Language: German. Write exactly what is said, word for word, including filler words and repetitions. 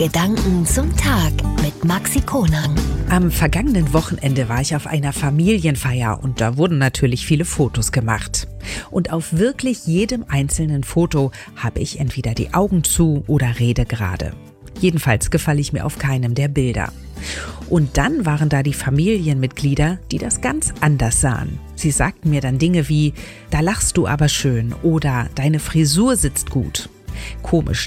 Gedanken zum Tag mit Maxi Konang. Am vergangenen Wochenende war ich auf einer Familienfeier und da wurden natürlich viele Fotos gemacht. Und auf wirklich jedem einzelnen Foto habe ich entweder die Augen zu oder rede gerade. Jedenfalls gefalle ich mir auf keinem der Bilder. Und dann waren da die Familienmitglieder, die das ganz anders sahen. Sie sagten mir dann Dinge wie, da lachst du aber schön oder deine Frisur sitzt gut. Komisch,